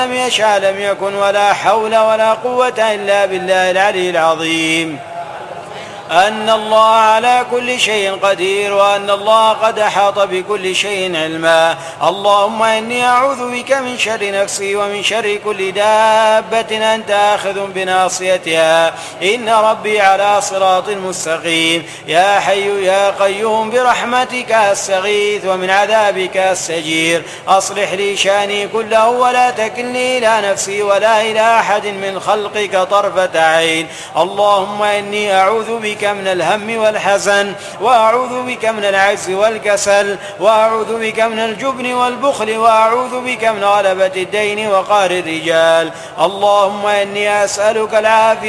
لم يشأ لم يكن ولا حول ولا قوة إلا بالله العلي العظيم. أن الله على كل شيء قدير وأن الله قد أحاط بكل شيء علما. اللهم إني أعوذ بك من شر نفسي ومن شر كل دابة أنت آخذ بناصيتها إن ربي على صراط مستقيم. يا حي يا قيوم برحمتك أستغيث ومن عذابك أستجير. أصلح لي شأني كله ولا تكلني إلى نفسي ولا إلى أحد من خلقك طرفة عين. اللهم إني أعوذ بك من الهم والحزن وأعوذ بك من العجز والكسل وأعوذ بك من الجبن والبخل وأعوذ بك من غلبة الدين وقهر الرجال. اللهم إني أسألك العافية